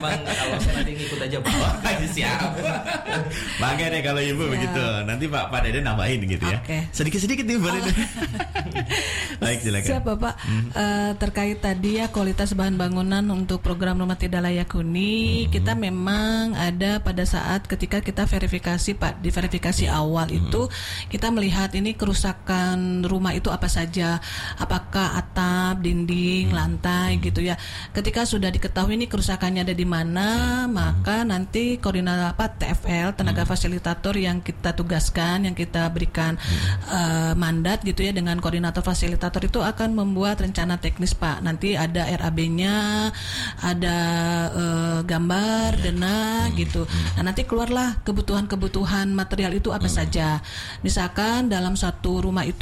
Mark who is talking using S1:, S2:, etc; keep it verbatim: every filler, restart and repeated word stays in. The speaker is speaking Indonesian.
S1: Bang, kalau nanti ngikut aja Pak.
S2: Oh, siap. Bangga deh kalau Ibu
S3: Siap.
S2: begitu. Nanti Pak Pak Deden nambahin gitu ya.
S3: Oke.
S2: Sedikit-sedikit nih Pak Deden. Baik, silakan.
S3: Siap Bapak.
S2: Hmm.
S3: Eh, terkait tadi ya kualitas bahan bangunan untuk program rumah tidak layak huni,
S2: Hmm.
S3: kita memang ada pada saat ketika kita verifikasi Pak, di verifikasi awal itu kita melihat ini kerusakan rumah itu apa saja, apakah atap, dinding, lantai gitu ya. Ketika sudah diketahui ini kerusakannya ada di mana, maka nanti koordinator apa T F L, tenaga fasilitator yang kita tugaskan, yang kita berikan uh, mandat gitu ya dengan koordinator fasilitator itu akan membuat rencana teknis Pak. Nanti ada R A B-nya, ada uh, gambar, dana gitu. Nah, nanti keluarlah kebutuhan-kebutuhan material itu apa saja. Misalkan dalam satu rumah itu